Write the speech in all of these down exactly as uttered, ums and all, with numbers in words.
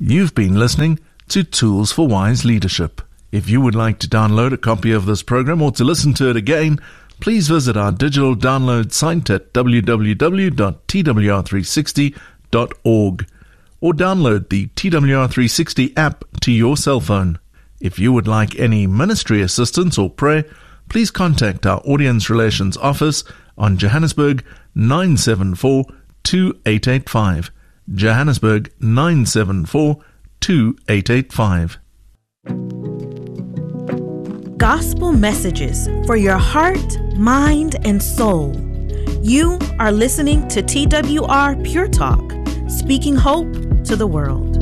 You've been listening to Tools for Wise Leadership. If you would like to download a copy of this program or to listen to it again, please visit our digital download site at w w w dot t w r three sixty dot org or download the T W R three sixty app to your cell phone. If you would like any ministry assistance or prayer, please contact our Audience Relations Office on Johannesburg nine seven four, two eight eight five. Johannesburg nine seven four, two eight eight five. Gospel messages for your heart, mind, and soul. You are listening to T W R Pure Talk, speaking hope to the world.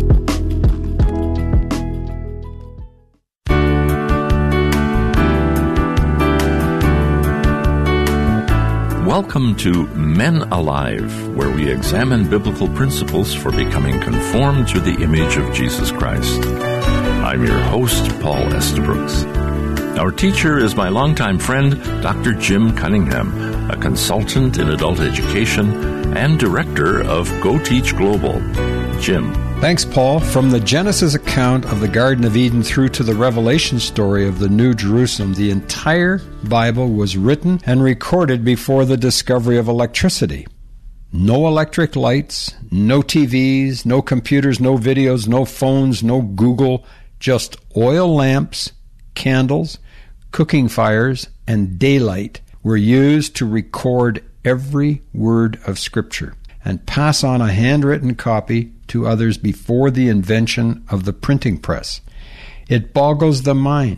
Welcome to Men Alive, where we examine biblical principles for becoming conformed to the image of Jesus Christ. I'm your host, Paul Estabrooks. Our teacher is my longtime friend, Doctor Jim Cunningham, a consultant in adult education and director of Go Teach Global. Jim. Thanks, Paul. From the Genesis account of the Garden of Eden through to the Revelation story of the New Jerusalem, the entire Bible was written and recorded before the discovery of electricity. No electric lights, no T Vs, no computers, no videos, no phones, no Google, just oil lamps, candles, cooking fires, and daylight were used to record every word of Scripture and pass on a handwritten copy to others before the invention of the printing press. It boggles the mind.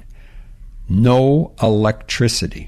No electricity.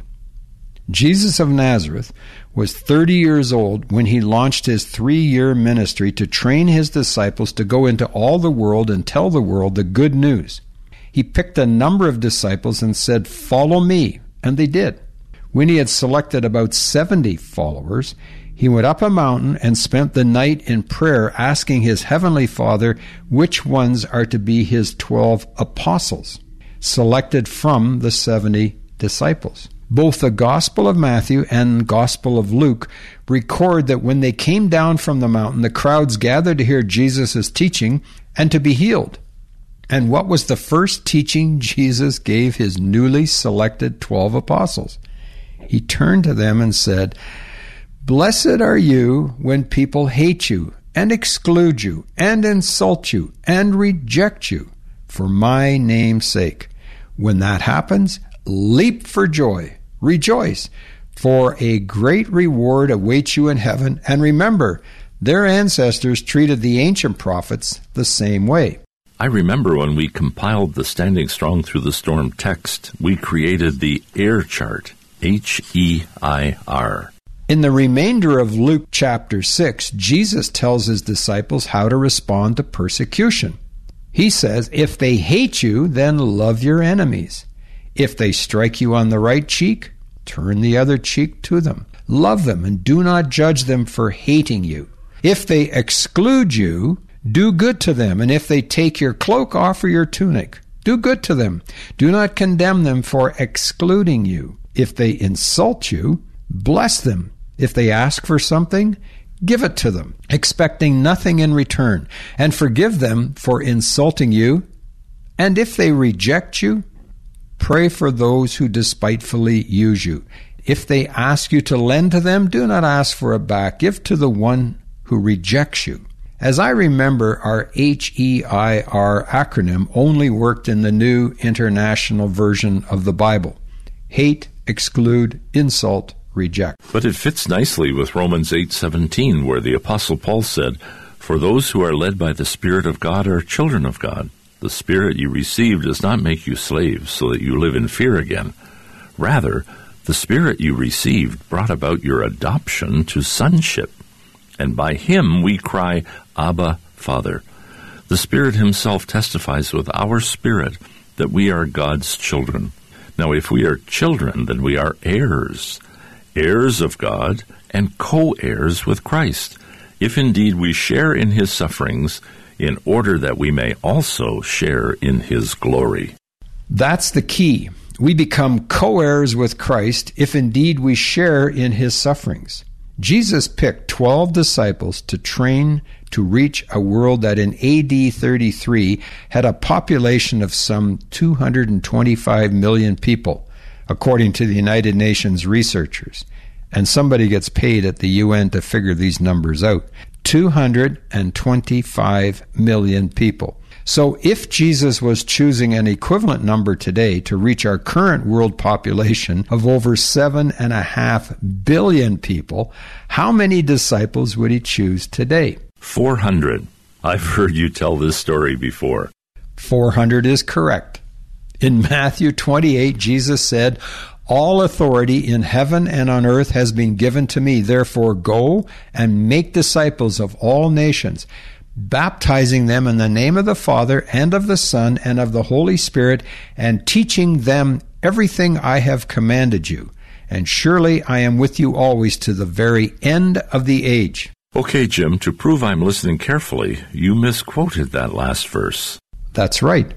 Jesus of Nazareth was thirty years old when he launched his three-year ministry to train his disciples to go into all the world and tell the world the good news. He picked a number of disciples and said, "Follow me," and they did. When he had selected about seventy followers, he went up a mountain and spent the night in prayer, asking his heavenly Father which ones are to be his twelve apostles, selected from the seventy disciples. Both the Gospel of Matthew and Gospel of Luke record that when they came down from the mountain, the crowds gathered to hear Jesus' teaching and to be healed. And what was the first teaching Jesus gave his newly selected twelve apostles? He turned to them and said, "Blessed are you when people hate you and exclude you and insult you and reject you for my name's sake. When that happens, leap for joy, rejoice, for a great reward awaits you in heaven. And remember, their ancestors treated the ancient prophets the same way." I remember when we compiled the Standing Strong Through the Storm text, we created the AIR chart, H E I R. In the remainder of Luke chapter six, Jesus tells his disciples how to respond to persecution. He says, "If they hate you, then love your enemies. If they strike you on the right cheek, turn the other cheek to them. Love them and do not judge them for hating you. If they exclude you, do good to them. And if they take your cloak, offer your tunic. Do good to them. Do not condemn them for excluding you. If they insult you, bless them. If they ask for something, give it to them, expecting nothing in return, and forgive them for insulting you. And if they reject you, pray for those who despitefully use you. If they ask you to lend to them, do not ask for it back. Give to the one who rejects you." As I remember, our H E I R acronym only worked in the New International Version of the Bible. Hate, exclude, insult, reject. But it fits nicely with Romans eight seventeen, where the Apostle Paul said, "For those who are led by the Spirit of God are children of God. The Spirit you received does not make you slaves so that you live in fear again. Rather, the Spirit you received brought about your adoption to sonship. And by him we cry, Abba, Father. The Spirit himself testifies with our spirit that we are God's children. Now if we are children, then we are heirs, heirs of God and co-heirs with Christ, if indeed we share in his sufferings, in order that we may also share in his glory." That's the key. We become co-heirs with Christ if indeed we share in his sufferings. Jesus picked twelve disciples to train to reach a world that in A D thirty-three had a population of some two hundred twenty-five million people, according to the United Nations researchers. And somebody gets paid at the U N to figure these numbers out. two hundred twenty-five million people. So if Jesus was choosing an equivalent number today to reach our current world population of over seven and a half billion people, how many disciples would he choose today? four hundred. I've heard you tell this story before. four hundred is correct. In Matthew twenty-eight, Jesus said, "All authority in heaven and on earth has been given to me. Therefore go and make disciples of all nations, baptizing them in the name of the Father and of the Son and of the Holy Spirit, and teaching them everything I have commanded you. And surely I am with you always to the very end of the age." Okay, Jim, to prove I'm listening carefully, you misquoted that last verse. That's right.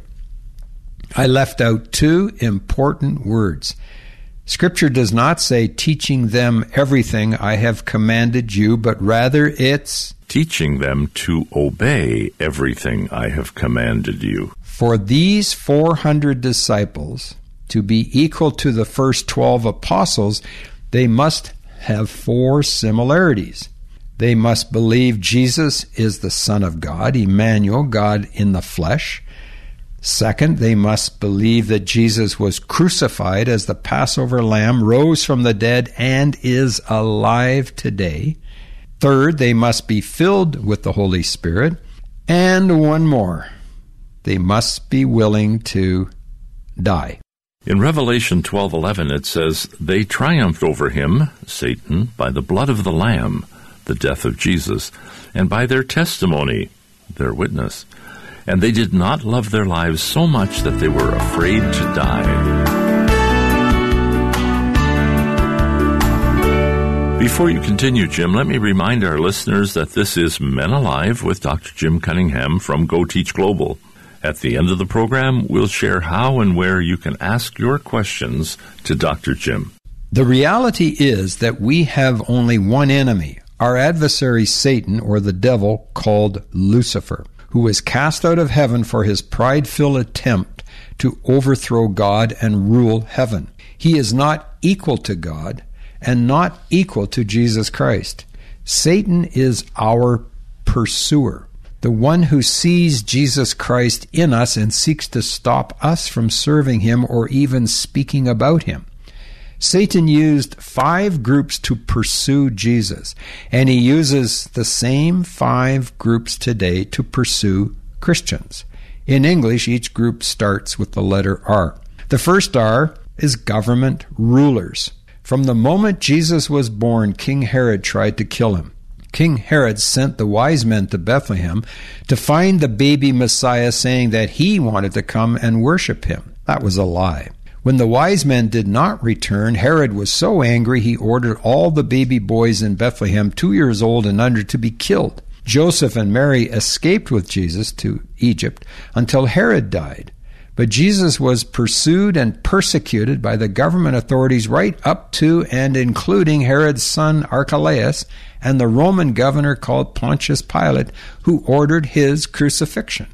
I left out two important words. Scripture does not say teaching them everything I have commanded you, but rather it's teaching them to obey everything I have commanded you. For these four hundred disciples to be equal to the first twelve apostles, they must have four similarities. They must believe Jesus is the Son of God, Emmanuel, God in the flesh. Second, they must believe that Jesus was crucified as the Passover lamb, rose from the dead, and is alive today. Third, they must be filled with the Holy Spirit. And one more, they must be willing to die. In Revelation twelve eleven it says, "They triumphed over him," Satan, "by the blood of the Lamb," the death of Jesus, "and by their testimony," their witness. "And they did not love their lives so much that they were afraid to die." Before you continue, Jim, let me remind our listeners that this is Men Alive with Doctor Jim Cunningham from Go Teach Global. At the end of the program, we'll share how and where you can ask your questions to Doctor Jim. The reality is that we have only one enemy, our adversary Satan, or the devil, called Lucifer, who was cast out of heaven for his pride-filled attempt to overthrow God and rule heaven. He is not equal to God and not equal to Jesus Christ. Satan is our pursuer, the one who sees Jesus Christ in us and seeks to stop us from serving him or even speaking about him. Satan used five groups to pursue Jesus, and he uses the same five groups today to pursue Christians. In English, each group starts with the letter R. The first R is government rulers. From the moment Jesus was born, King Herod tried to kill him. King Herod sent the wise men to Bethlehem to find the baby Messiah, saying that he wanted to come and worship him. That was a lie. When the wise men did not return, Herod was so angry he ordered all the baby boys in Bethlehem, two years old and under, to be killed. Joseph and Mary escaped with Jesus to Egypt until Herod died. But Jesus was pursued and persecuted by the government authorities right up to and including Herod's son Archelaus and the Roman governor called Pontius Pilate, who ordered his crucifixion.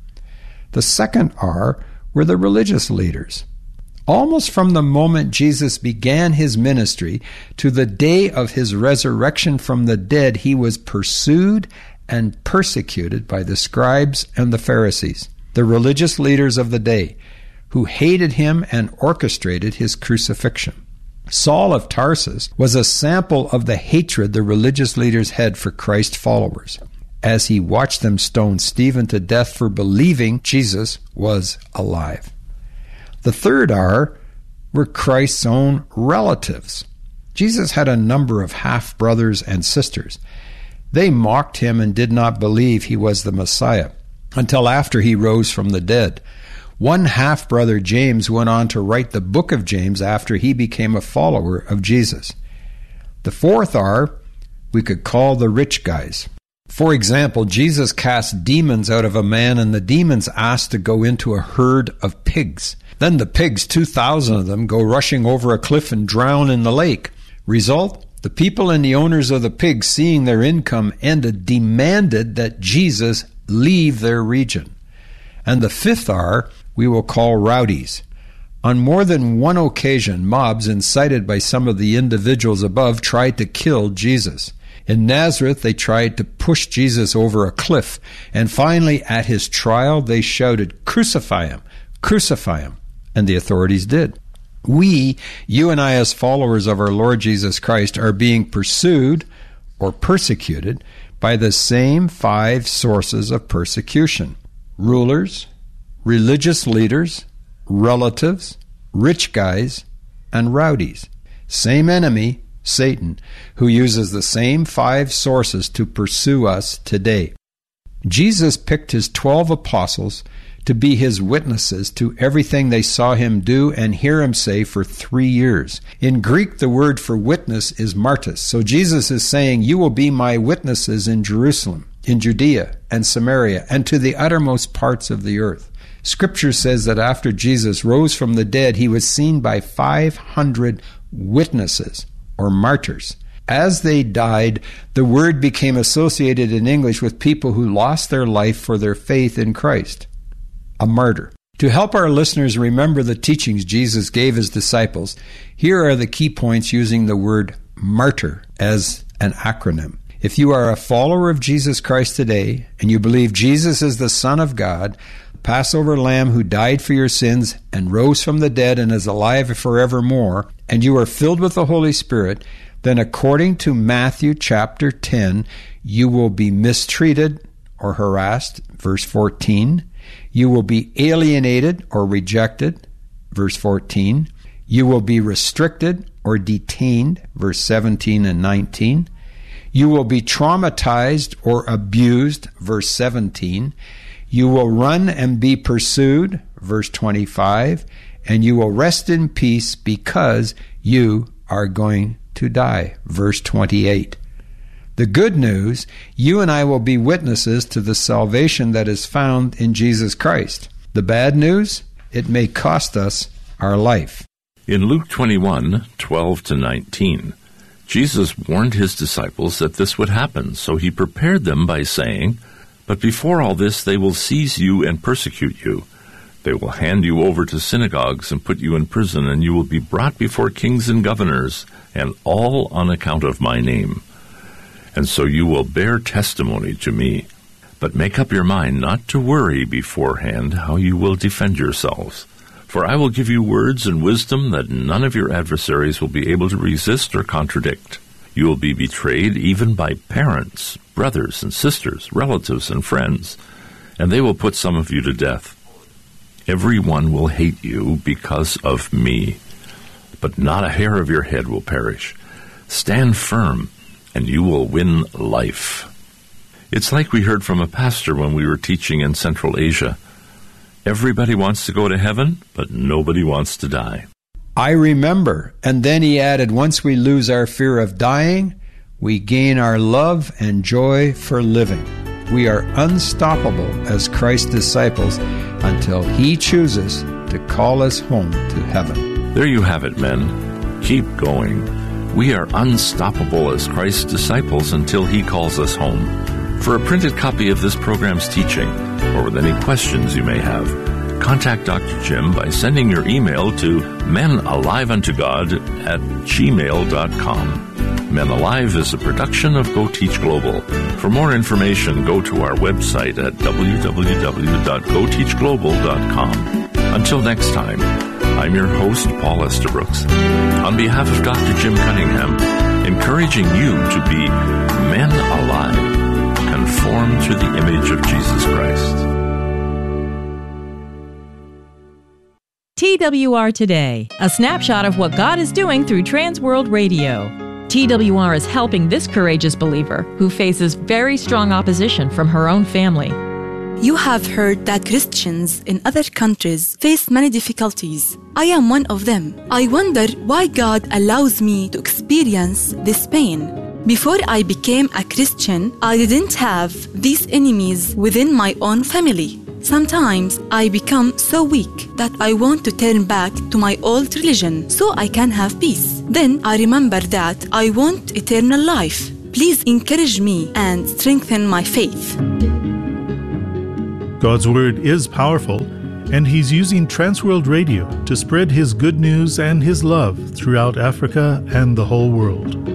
The second R were the religious leaders. Almost from the moment Jesus began his ministry to the day of his resurrection from the dead, he was pursued and persecuted by the scribes and the Pharisees, the religious leaders of the day, who hated him and orchestrated his crucifixion. Saul of Tarsus was a sample of the hatred the religious leaders had for Christ's followers, as he watched them stone Stephen to death for believing Jesus was alive. The third R were Christ's own relatives. Jesus had a number of half-brothers and sisters. They mocked him and did not believe he was the Messiah until after he rose from the dead. One half-brother, James, went on to write the book of James after he became a follower of Jesus. The fourth R we could call the rich guys. For example, Jesus cast demons out of a man, and the demons asked to go into a herd of pigs. Then the pigs, two thousand of them, go rushing over a cliff and drown in the lake. Result? The people and the owners of the pigs, seeing their income ended, demanded that Jesus leave their region. And the fifth R we will call rowdies. On more than one occasion, mobs incited by some of the individuals above tried to kill Jesus. In Nazareth, they tried to push Jesus over a cliff, and finally, at his trial, they shouted, "Crucify him! Crucify him!" And the authorities did. We, you and I as followers of our Lord Jesus Christ, are being pursued or persecuted by the same five sources of persecution: rulers, religious leaders, relatives, rich guys, and rowdies. Same enemy, Satan, who uses the same five sources to pursue us today. Jesus picked his twelve apostles to be his witnesses to everything they saw him do and hear him say for three years. In Greek, the word for witness is martys. So Jesus is saying, you will be my witnesses in Jerusalem, in Judea and Samaria, and to the uttermost parts of the earth. Scripture says that after Jesus rose from the dead, he was seen by five hundred witnesses, or martyrs. As they died, the word became associated in English with people who lost their life for their faith in Christ. A martyr. To help our listeners remember the teachings Jesus gave his disciples, here are the key points using the word martyr as an acronym. If you are a follower of Jesus Christ today, and you believe Jesus is the Son of God, Passover lamb who died for your sins and rose from the dead and is alive forevermore, and you are filled with the Holy Spirit, then according to Matthew chapter ten, you will be mistreated or harassed, verse fourteen. You will be alienated or rejected, verse fourteen. You will be restricted or detained, verse seventeen and nineteen. You will be traumatized or abused, verse seventeen. You will run and be pursued, verse twenty-five, and you will rest in peace because you are going to die, verse twenty-eight. The good news, you and I will be witnesses to the salvation that is found in Jesus Christ. The bad news, it may cost us our life. In Luke twenty-one, twelve to nineteen, Jesus warned his disciples that this would happen, so he prepared them by saying, "But before all this they will seize you and persecute you. They will hand you over to synagogues and put you in prison, and you will be brought before kings and governors, and all on account of my name. And so you will bear testimony to me. But make up your mind not to worry beforehand how you will defend yourselves. For I will give you words and wisdom that none of your adversaries will be able to resist or contradict. You will be betrayed even by parents, brothers and sisters, relatives and friends, and they will put some of you to death. Everyone will hate you because of me, but not a hair of your head will perish. Stand firm, and you will win life." It's like we heard from a pastor when we were teaching in Central Asia. Everybody wants to go to heaven, but nobody wants to die. I remember. And then he added, once we lose our fear of dying, we gain our love and joy for living. We are unstoppable as Christ's disciples until he chooses to call us home to heaven. There you have it, men. Keep going. We are unstoppable as Christ's disciples until he calls us home. For a printed copy of this program's teaching, or with any questions you may have, contact Doctor Jim by sending your email to menaliveuntogod at gmail dot com. Men Alive is a production of Go Teach Global. For more information, go to our website at w w w dot go teach global dot com. Until next time, I'm your host, Paul Estabrooks. On behalf of Doctor Jim Cunningham, encouraging you to be men alive, conformed to the image of Jesus Christ. T W R Today, a snapshot of what God is doing through Transworld Radio. T W R is helping this courageous believer who faces very strong opposition from her own family. You have heard that Christians in other countries face many difficulties. I am one of them. I wonder why God allows me to experience this pain. Before I became a Christian, I didn't have these enemies within my own family. Sometimes I become so weak that I want to turn back to my old religion so I can have peace. Then I remember that I want eternal life. Please encourage me and strengthen my faith. God's Word is powerful, and He's using Transworld Radio to spread His good news and His love throughout Africa and the whole world.